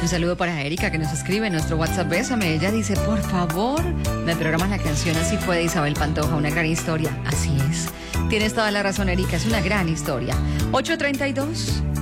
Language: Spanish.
Un saludo para Erika que nos escribe en nuestro WhatsApp Bésame. Ella dice, por favor, me programas la canción Así fue de Isabel Pantoja, una gran historia. Así es. Tienes toda la razón, Erika, es una gran historia. 8:32.